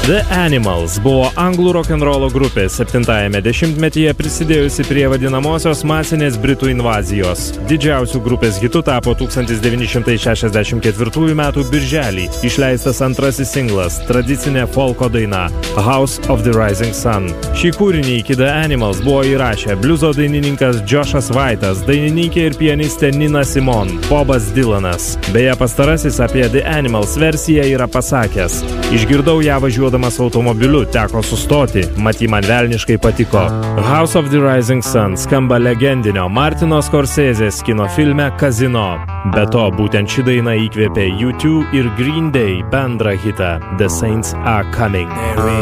The Animals buvo anglų rock'n'rollo grupė 70-ajame dešimtmetyje prisidėjusi prie vadinamosios masinės Britų invazijos. Didžiausių grupės hitų tapo 1964 metų birželį išleistas antrasis singlas, tradicinė folko daina House of the Rising Sun. Šį kūrinį iki The Animals buvo įrašę bliuzo dainininkas Joshas White'as, dainininkė ir pianistė Nina Simone, Bobas Dylanas. Beje, pastarasis apie The Animals versiją yra pasakęs: išgirdau ją važiuodamas automobiliu, teko sustoti, mat ji man velniškai patiko. House of the Rising Sun skamba legendinio Martino Scorsese's kino filme Casino. Be to, būtent ši daina įkvėpė U2 ir Green Day bendrą hitą The Saints Are Coming.